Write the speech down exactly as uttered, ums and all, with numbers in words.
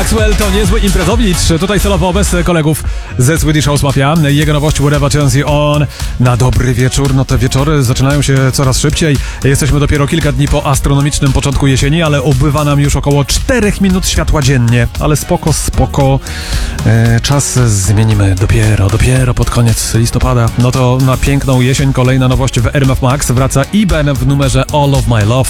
Maxwell to niezły imprezowicz, tutaj celowo bez kolegów ze Swedish House Mafia. Jego nowość Whatever Turns You On na dobry wieczór. No te wieczory zaczynają się coraz szybciej. Jesteśmy dopiero kilka dni po astronomicznym początku jesieni, ale ubywa nam już około czterech minut światła dziennie. Ale spoko, spoko. E, czas zmienimy dopiero, dopiero pod koniec listopada. No to na piękną jesień kolejna nowość w R M F Max. Wraca Iben w numerze All of My Love.